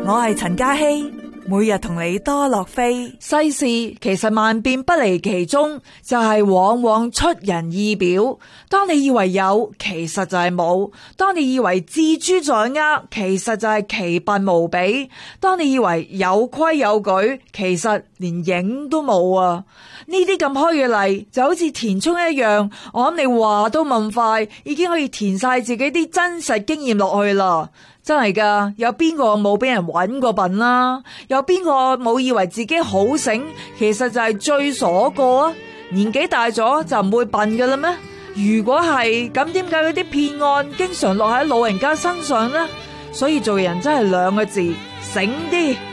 我係陳嘉希，每日同你多樂飛。 世事其實萬變不離其宗，就係往往出人意表。當你以為有，其實就係冇；當你以為雉豬在握，其實就係奇笨無比；當你以為有規有矩，其實連影都冇啊！呢啲咁開嘅例就好似填充一樣，我諗你話都問快，已經可以填晒自己啲真實經驗落去啦。真係噶，有邊個冇俾人搵過笨啦？有邊個冇以為自己好醒，其實就係最傻個啊？年紀大咗就唔會笨噶啦咩？如果係咁，點解嗰啲騙案經常落喺老人家身上呢？所以做人真係兩個字：醒啲。